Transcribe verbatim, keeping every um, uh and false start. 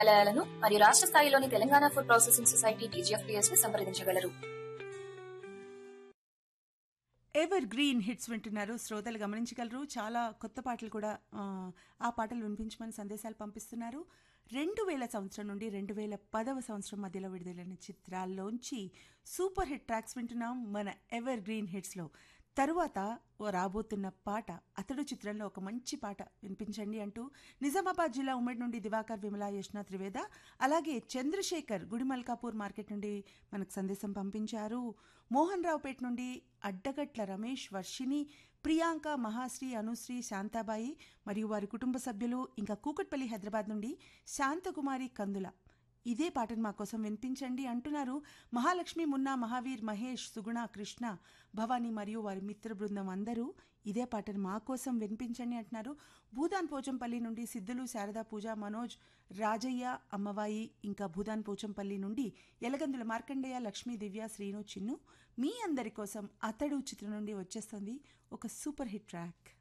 కార్యాలయాలను మరియు రాష్ట్ర స్థాయిలోని Telangana food processing society TGFPS ను సంప్రదించగలరు. ఎవర్ గ్రీన్ హిట్స్ వింటున్నారు, శ్రోతలు గమనించగలరు. చాలా కొత్త పాటలు కూడా ఆ, ఆ పాటలు వినిపించమని సందేశాలు పంపిస్తున్నారు. రెండు వేల సంవత్సరం నుండి రెండు వేల పదవ సంవత్సరం మధ్యలో విడుదలైన చిత్రాల్లోంచి సూపర్ హిట్ ట్రాక్స్ వింటున్నాం మన ఎవర్ గ్రీన్ హిట్స్లో. తరువాత ఓ రాబోతున్న పాట అతడు చిత్రంలో ఒక మంచి పాట వినిపించండి అంటూ నిజామాబాద్ జిల్లా ఉమ్మడి నుండి దివాకర్, విమల, యష్ణ త్రివేద, అలాగే చంద్రశేఖర్ గుడిమల్కాపూర్ మార్కెట్ నుండి మనకు సందేశం పంపించారు. మోహన్ రావుపేట నుండి అడ్డగట్ల రమేష్, వర్షిణి, ప్రియాంక, మహాశ్రీ, అనుశ్రీ, శాంతాబాయి మరియు వారి కుటుంబ సభ్యులు, ఇంకా కూకట్పల్లి హైదరాబాద్ నుండి శాంతకుమారి కందుల ఇదే పాటను మా కోసం వినిపించండి అంటున్నారు. మహాలక్ష్మి, మున్నా, మహావీర్, మహేష్, సుగుణ, కృష్ణ, భవానీ మరియు వారి మిత్ర బృందం అందరూ ఇదే పాటను మా కోసం వినిపించండి అంటున్నారు. భూదాన్ పోచంపల్లి నుండి సిద్ధులు, శారదా, పూజ, మనోజ్, రాజయ్య, అమ్మవాయి, ఇంకా భూదాన్ పోచంపల్లి నుండి ఎలగందుల మార్కండేయ, లక్ష్మీ, దివ్య, శ్రీను, చిన్ను మీ అందరి కోసం అతడు చిత్రం నుండి వచ్చేస్తుంది ఒక సూపర్ హిట్ ట్రాక్.